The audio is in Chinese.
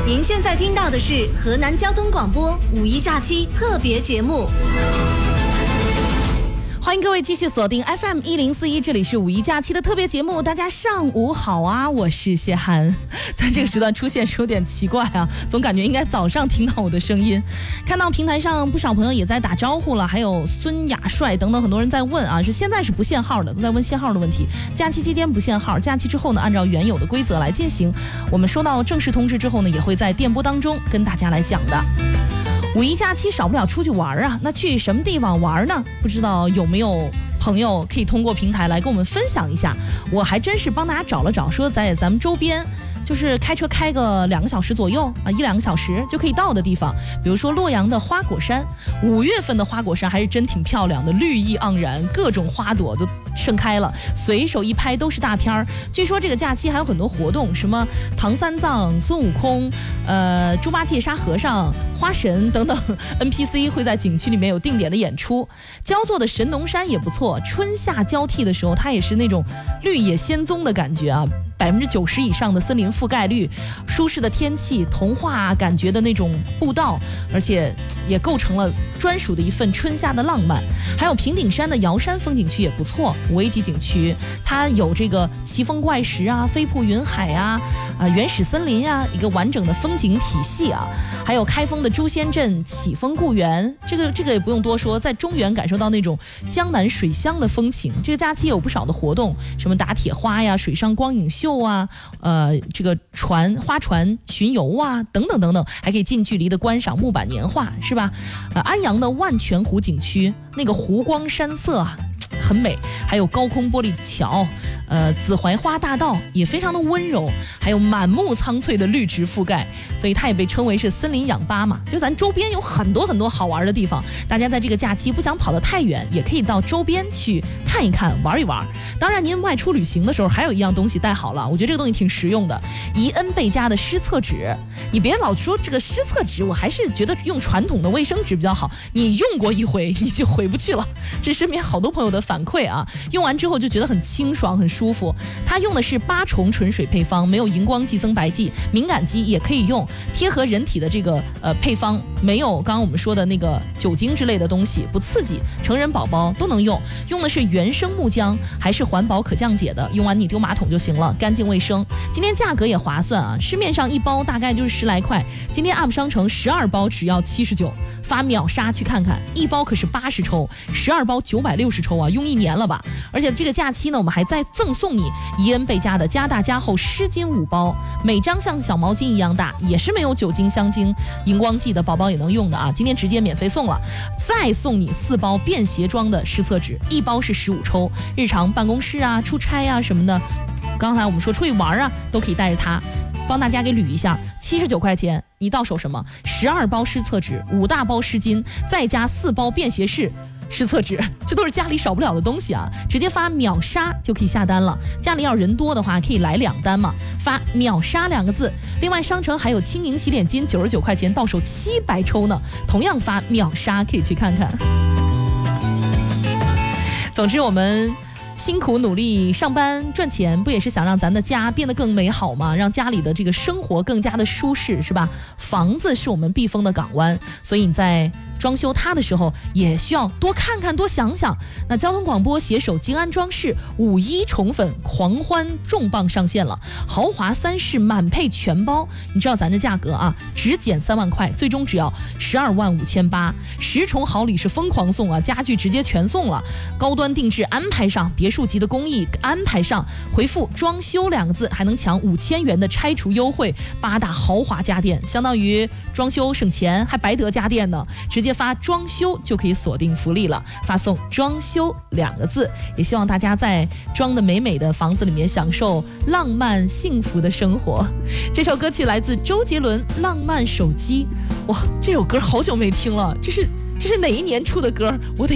您现在听到的是河南交通广播五一假期特别节目。 欢迎各位继续锁定 FM1041，这里是五一假期的特别节目。大家上午好啊，我是谢涵。在这个时段出现是有点奇怪啊，总感觉应该早上听到我的声音。看到平台上不少朋友也在打招呼了，还有孙雅帅等等很多人在问啊，是现在是不限号的，都在问限号的问题。假期期间不限号，假期之后呢，按照原有的规则来进行。我们收到正式通知之后呢，也会在电波当中跟大家来讲的。五一假期少不了出去玩啊，那去什么地方玩呢？不知道有没有朋友可以通过平台来跟我们分享一下。我还真是帮大家找了找，说在咱们周边就是开车开个2个小时左右啊，1-2个小时就可以到的地方。比如说洛阳的花果山，5月份的花果山还是真挺漂亮的，绿意盎然，各种花朵都盛开了，随手一拍都是大片儿。据说这个假期还有很多活动，什么唐三藏、孙悟空、猪八戒、沙和尚、花神等等 NPC 会在景区里面有定点的演出。焦作的神农山也不错，春夏交替的时候，它也是那种绿野仙踪的感觉啊。90%以上的森林覆盖率，舒适的天气，童话感觉的那种步道，而且也构成了专属的一份春夏的浪漫。还有平顶山的瑶山风景区也不错，5A级景区，它有这个奇峰怪石啊、飞瀑云海啊、原始森林啊，一个完整的风景体系啊。还有开封的诛仙镇、启丰故园，这个也不用多说，在中原感受到那种江南水乡的风情。这个假期有不少的活动，什么打铁花呀、水上光影秀啊，这个花船巡游啊，等等等等，还可以近距离的观赏木板年画，是吧？安阳的万泉湖景区，那个湖光山色啊，很美。还有高空玻璃桥，紫槐花大道也非常的温柔，还有满目苍翠的绿植覆盖，所以它也被称为是森林氧吧嘛。就咱周边有很多很多好玩的地方，大家在这个假期不想跑得太远，也可以到周边去看一看、玩一玩。当然，您外出旅行的时候，还有一样东西带好了，我觉得这个东西挺实用的，宜恩贝佳的湿厕纸。你别老说这个湿厕纸，我还是觉得用传统的卫生纸比较好。你用过一回，你就回不去了。这身边好多朋友的反馈啊，用完之后就觉得很清爽、很舒服。它用的是8重纯水配方，没有荧光剂、增白剂，敏感肌也可以用，贴合人体的这个配方，没有刚刚我们说的那个酒精之类的东西，不刺激，成人宝宝都能用。用的是原生木浆，还是环保可降解的，用完你丢马桶就行了，干净卫生。今天价格也划算啊，市面上一包大概就是10来块，今天 UP 商城12包只要79，发秒杀去看看，一包可是80抽，12包960抽啊，用1年了吧。而且这个假期呢，我们还再赠送你宜恩贝佳的加大加厚湿巾5包，每张像小毛巾一样大，也是没有酒精、香精、荧光剂的，宝宝也能用的啊。今天直接免费送了，再送你4包便携装的湿厕纸，一包是15抽，日常办公室啊、出差啊什么的，刚才我们说出去玩啊，都可以带着它。帮大家给捋一下，79块钱，你到手什么？12包湿厕纸，5大包湿巾，再加4包便携式湿厕纸，这都是家里少不了的东西啊！直接发秒杀就可以下单了。家里要人多的话，可以来2单嘛，发秒杀2个字。另外，商城还有轻盈洗脸巾99块钱，到手700抽呢，同样发秒杀，可以去看看。总之，我们辛苦努力上班赚钱，不也是想让咱的家变得更美好吗？让家里的这个生活更加的舒适，是吧？房子是我们避风的港湾，所以你在装修它的时候也需要多看看多想想。那交通广播携手金安装饰5·1宠粉狂欢重磅上线了，豪华3室满配全包。你知道咱这价格啊，只减3万块，最终只要12.58万，10重好礼是疯狂送啊，家具直接全送了，高端定制安排上，别墅级的工艺安排上，回复装修2个字还能抢5000元的拆除优惠，8大豪华家电，相当于装修省钱还白得家电呢。直接发装修就可以锁定福利了，发送装修2个字，也希望大家在装的美美的房子里面享受浪漫幸福的生活。这首歌曲来自周杰伦《浪漫手机》，哇，这首歌好久没听了，这是哪一年出的歌？我得